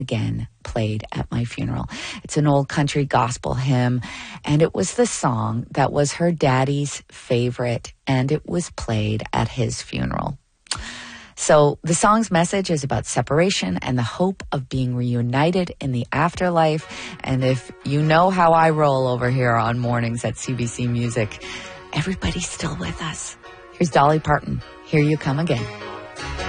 Again played at my funeral. It's an old country gospel hymn, and it was the song that was her daddy's favorite, and it was played at his funeral. So the song's message is about separation and the hope of being reunited in the afterlife. And if you know how I roll over here on mornings at CBC Music, everybody's still with us. Here's Dolly Parton. Here You Come Again.